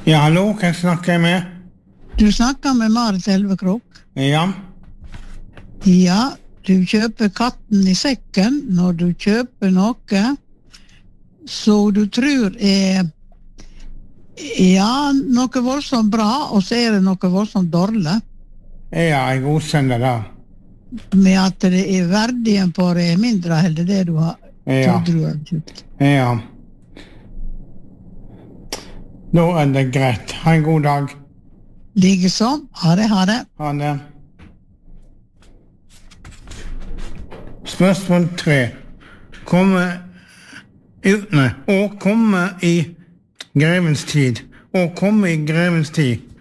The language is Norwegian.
Ja, hallo, hva snakker jeg med? Du snakker med Marit Elvekrok. Ja, Ja, du kjøper katten i sekken når du kjøper noe så du tror noe voldsomt bra, og så det noe voldsomt dårlig, jeg godkjenner det. med at det verdien på det mindre enn det du har Ja, trodd du har kjøpt. ja. Da det greit. Ha en god dag. Likeså. Ha det, ha det. Ha det. Spørsmål 3. Komme i grevens tid. Å komme i grevens tid.